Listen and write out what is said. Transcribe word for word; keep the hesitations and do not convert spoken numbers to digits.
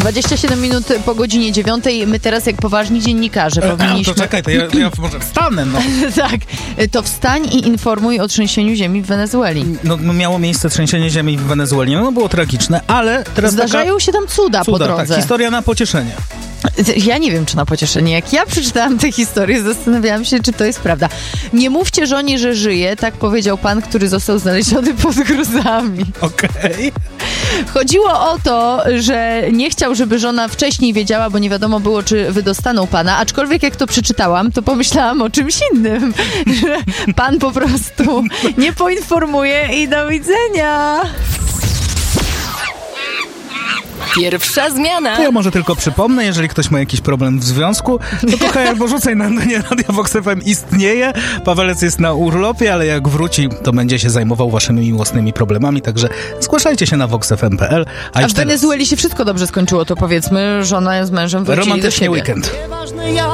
dwadzieścia siedem minut po godzinie dziewiątej. My teraz jak poważni dziennikarze powinniśmy... To czekaj, to ja, to ja może wstanę, no. Tak, to wstań i informuj o trzęsieniu ziemi w Wenezueli. No, no miało miejsce trzęsienie ziemi w Wenezueli, no było tragiczne, ale teraz Zdarzają taka... się tam cuda, cuda po drodze. Tak, historia na pocieszenie. Ja nie wiem, czy na pocieszenie. Jak ja przeczytałam tę historię, zastanawiałam się, czy to jest prawda. Nie mówcie żonie, że żyje, tak powiedział pan, który został znaleziony pod gruzami. Okej. Okay. Chodziło o to, że nie chciał, żeby żona wcześniej wiedziała, bo nie wiadomo było, czy wydostaną pana. Aczkolwiek jak to przeczytałam, to pomyślałam o czymś innym. Że pan po prostu nie poinformuje i do widzenia. Pierwsza zmiana. To ja może tylko przypomnę, jeżeli ktoś ma jakiś problem w związku, to kochaj albo rzucaj na antenie Radia Vox F M istnieje. Pawelec jest na urlopie, ale jak wróci, to będzie się zajmował waszymi miłosnymi problemami, także zgłaszajcie się na vox f m kropka p l. A, A już w Wenezueli się wszystko dobrze skończyło, to powiedzmy, żona z mężem wrócili do siebie. Romantycznie weekend.